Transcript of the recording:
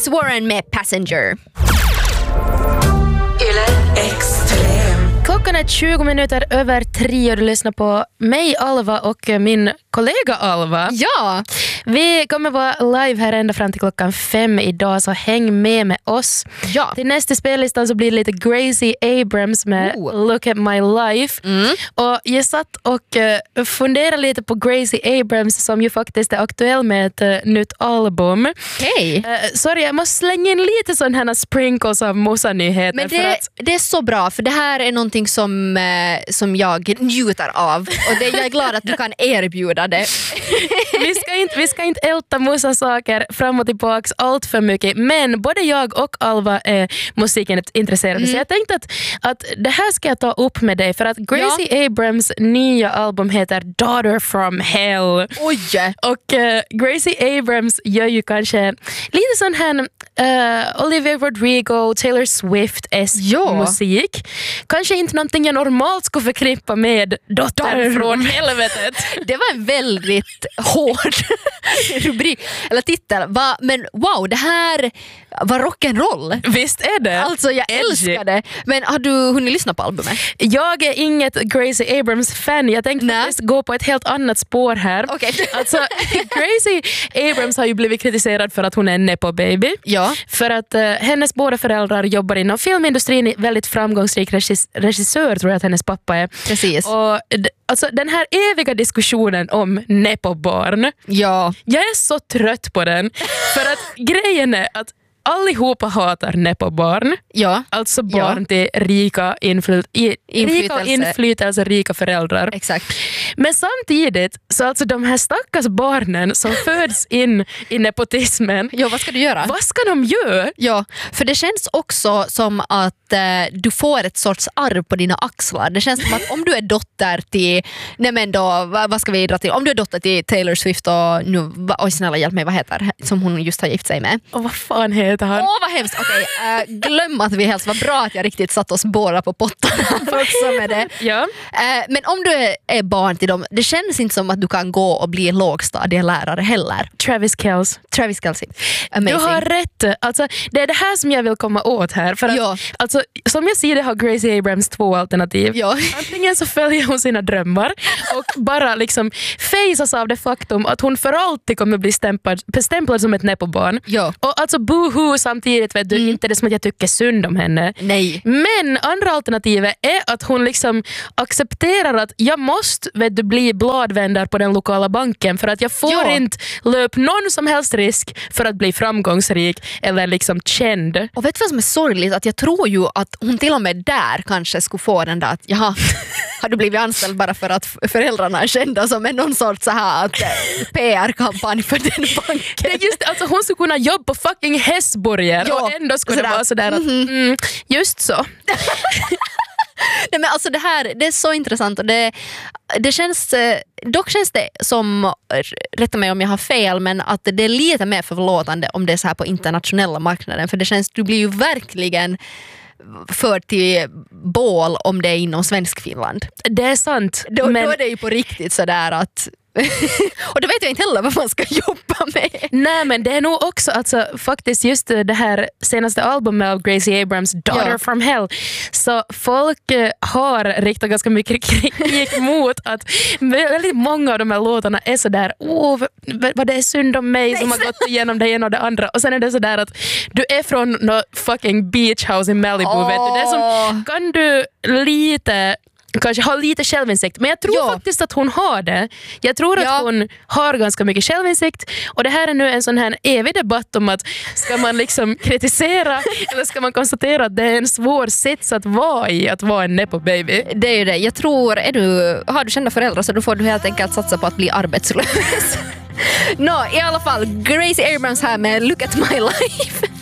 Alex Warren med Passenger. Yle Extrem. Klockan är 20 minuter över 3 och du lyssnar på mig, Alva, och min kollega Alva. Ja. Vi kommer vara live här ända fram till klockan 5 idag, så häng med oss. Ja. Till nästa spellistan så blir det lite Gracie Abrams med Look at my life. Och jag satt och funderade lite på Gracie Abrams som ju faktiskt är aktuell med ett nytt album. Hej. Sorry, jag måste slänga in lite sån här sprinkles av mossa-nyheter. Men det är så bra, för det här är någonting som jag njuter av. Och jag är glad att du kan erbjuda det. Vi ska inte älta mossa-saker fram och tillbaks allt för mycket. Men både jag och Alva är musiken intresserade. Så jag tänkte att det här ska jag ta upp med dig. För att Gracie Abrams nya album heter Daughter from Hell. Oj! Och Gracie Abrams gör ju kanske lite sån här Olivia Rodrigo, Taylor Swift-esk musik. Kanske inte någonting jag normalt skulle förknippa med Dottern från helvetet. Det var en väldigt hård rubrik eller titel. Men wow, det här var rock'n'roll. Visst är det. Alltså jag älskar det. Men har du hunnit lyssna på albumet? Jag är inget Gracie Abrams-fan. Jag tänkte faktiskt gå på ett helt annat spår här. Okay. Alltså, Gracie Abrams har ju blivit kritiserad för att hon är en nepo baby. Ja. För att hennes båda föräldrar jobbar inom filmindustrin. Väldigt framgångsrik regissör tror jag att hennes pappa är. Precis. Och alltså, den här eviga diskussionen om nepo-barn. Ja. Jag är så trött på den. För att grejen är att allihopa hatar nepo-barn. Ja. Alltså barn till rika inflytelserika föräldrar. Exakt. Men samtidigt så alltså de här stackars barnen som föds in i nepotismen. Ja, vad ska du göra? Vad ska de göra? Ja, för det känns också som att du får ett sorts arv på dina axlar. Det känns som att om du är dotter till, nej men då, vad ska vi dra till? Om du är dotter till Taylor Swift och nu, oj snälla hjälp mig, vad heter som hon just har gift sig med? Och vad fan heter han? Åh vad hemskt, okej, glöm att vi helst var bra att jag riktigt satt oss båda på pottarna också med det. Ja. Men om du är barn till dem, det känns inte som att du kan gå och bli lågstadielärare heller. Travis Kelce. Amazing. Du har rätt. Alltså, det är det här som jag vill komma åt här. För att, alltså, som jag ser det har Gracie Abrams 2 alternativ. Ja. Antingen så följer hon sina drömmar och bara liksom faceas av det faktum att hon för alltid kommer bli stämplad som ett nepobarn. Ja. Och alltså boohoo samtidigt, vet du, inte det som att jag tycker synd om henne. Nej. Men andra alternativet är att hon liksom accepterar att jag måste, vet du, bli bladvändare på den lokala banken för att jag får inte löpa någon som helst risk för att bli framgångsrik eller liksom känd. Och vet du vad som är sorgligt? Att jag tror ju att hon till och med där kanske skulle få den där att jaha, har du blivit anställd bara för att föräldrarna är kända som är någon sorts så här PR-kampanj för den banken. Det är just, alltså hon skulle kunna jobba på fucking Hässburger och ändå skulle det vara sådär att just så. Nej, men alltså det är så intressant och det känns, dock känns det som, rätta mig om jag har fel, men att det är lite mer förlåtande om det är så här på internationella marknaden, för det känns, du blir ju verkligen för till bål om det är inom svensk Finland. Det är sant. Då är det ju på riktigt sådär att och då vet jag inte heller vad man ska jobba med. Nej, men det är nog också alltså, faktiskt just det här senaste albumet av Gracie Abrams, Daughter from Hell. Så folk har riktat ganska mycket kritik mot att väldigt många av de här låtarna är sådär, vad det är synd om mig som har gått igenom det ena och det andra. Och sen är det sådär att du är från något fucking beach house i Malibu. Vet du? Det är som, kan du lite kanske har lite självinsikt, men jag tror faktiskt att hon har det. Jag tror att hon har ganska mycket självinsikt, och det här är nu en sån här evig debatt om att ska man liksom kritisera eller ska man konstatera att det är en svår sits att vara i, att vara en nepo baby. Det är ju det. Jag tror, har du kända föräldrar så då får du helt enkelt satsa på att bli arbetslös. I alla fall, Gracie Abrams här med Look at my life.